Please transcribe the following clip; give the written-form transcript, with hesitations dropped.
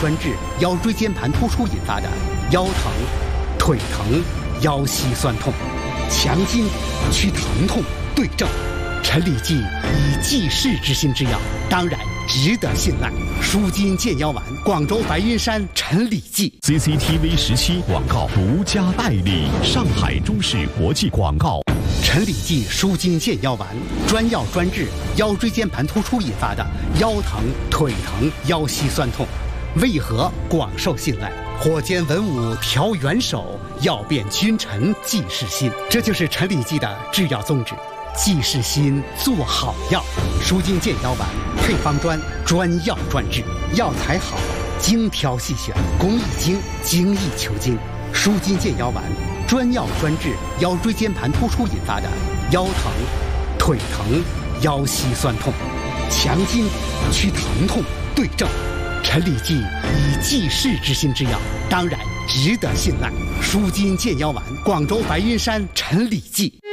专治腰椎间盘突出引发的腰疼、腿疼、腰膝酸痛，强筋祛疼痛对症。陈李济以济世之心之药，当然值得信赖。舒筋健腰丸，广州白云山陈李济。 CCTV 17广告独家代理，上海中视国际广告。 陈李济舒筋健腰丸，专药专治腰椎间盘突出引发的腰疼、腿疼、腰膝酸痛，为何广受信赖？火尖文武调元首，药变君臣济世心。这就是陈李济的制药宗旨。济世心，做好药。舒筋健腰丸配方专，专药专治，药材好，精挑细选，工艺精，精益求精。舒筋健腰丸专药专治腰椎间盘突出引发的腰疼、腿疼、腰膝酸痛，强筋祛疼痛对症。陈李济以济世之心之药，当然值得信赖。舒筋健腰丸，广州白云山陈李济。